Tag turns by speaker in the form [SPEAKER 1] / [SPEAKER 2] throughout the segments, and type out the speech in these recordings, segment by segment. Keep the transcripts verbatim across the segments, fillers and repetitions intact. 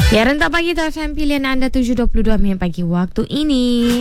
[SPEAKER 1] Ya, rentak pagi tu F M pilihan anda tujuh dua puluh dua minit pagi waktu ini.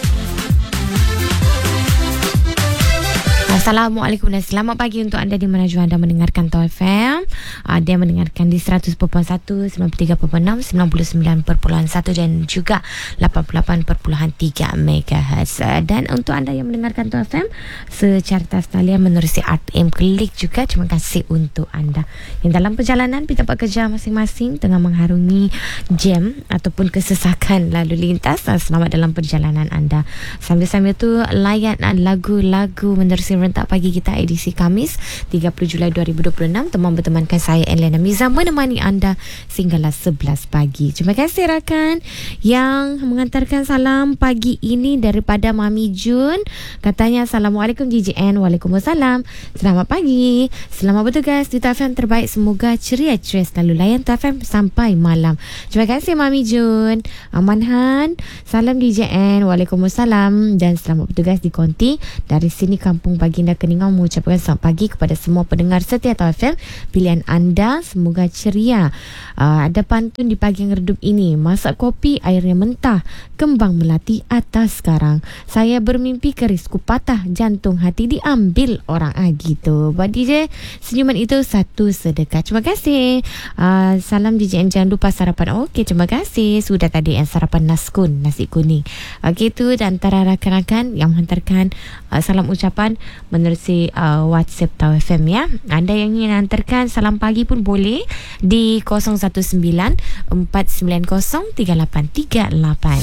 [SPEAKER 1] Assalamualaikum dan selamat pagi untuk anda di mana jua anda mendengarkan Tau F M. Ada yang mendengarkan di seratus perpuluhan satu, sembilan puluh tiga perpuluhan enam, sembilan puluh sembilan perpuluhan satu dan juga lapan puluh lapan perpuluhan tiga megahertz. Dan untuk anda yang mendengarkan Tau F M secara tas talian menerusi R T M Klik juga, terima kasih untuk anda yang dalam perjalanan di tempat kerja masing-masing tengah mengharungi jam ataupun kesesakan lalu lintas. Selamat dalam perjalanan anda. Sambil-sambil tu layan lagu-lagu menerusi rentak pagi kita edisi Khamis tiga puluh Julai dua ribu dua puluh enam. Teman bertemankan saya Elena Miza menemani anda sehinggalah sebelas pagi. Terima kasih rakan yang mengantarkan salam pagi ini daripada Mami Jun. Katanya Assalamualaikum G J N. Waalaikumsalam. Selamat pagi. Selamat bertugas di Tau F M terbaik. Semoga ceria-ceria selalu layan Tau F M sampai malam. Terima kasih Mami Jun. Amanhan. Salam D J N. Waalaikumsalam dan selamat bertugas di Konti. Dari sini Kampung Baginda Keningau mengucapkan selamat pagi kepada semua pendengar setia Tau F M. Pilihan anda semoga ceria. Uh, ada pantun di pagi yang redup ini. Masak kopi airnya mentah, kembang melati atas sekarang. Saya bermimpi kerisku patah, jantung hati diambil orang. Ah gitu. Buat D J, senyuman itu satu sedekah. Terima kasih. Uh, salam D J N, jangan lupa sarapan. Okey, terima kasih. Sudah tadi yang sarapan naskun, nasi kuning. Okey, itu dan antara rakan-rakan yang menghantarkan uh, salam ucapan menerusi uh, WhatsApp Tau F M ya. Anda yang ingin hantarkan salam pagi pun boleh di kosong satu sembilan empat sembilan kosong tiga lapan tiga lapan.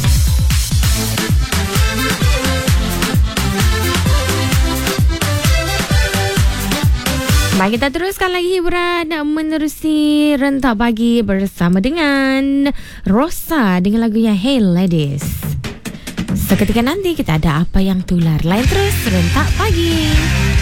[SPEAKER 1] Baik, kita teruskan lagi hiburan menerusi rentak pagi bersama dengan Rosa dengan lagunya Hey Ladies. Seketika nanti kita ada apa yang tular. Lain terus rentak pagi.